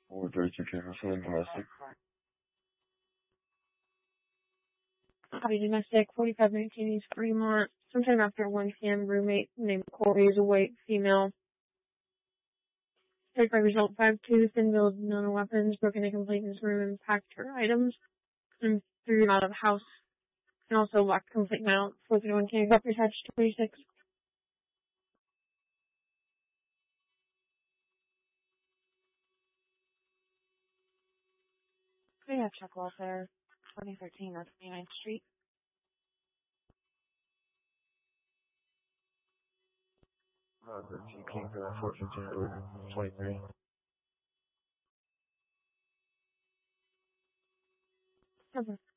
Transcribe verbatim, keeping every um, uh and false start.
Or thirty-two K for something domestic. Copy domestic, forty-five nineteen East Fremont. Sometime after one p.m., roommate named Corey is a white female. Certified result five two, thin build, no weapons, broken and complete in his room and packed her items. And threw him out of the house. And also locked complete now. four thirty-one K, got attached to twenty-six. We have Chuck Welfare, twenty thirteen North twenty-ninth Street. Uh, thirteen King for fourteen twenty-three. Okay.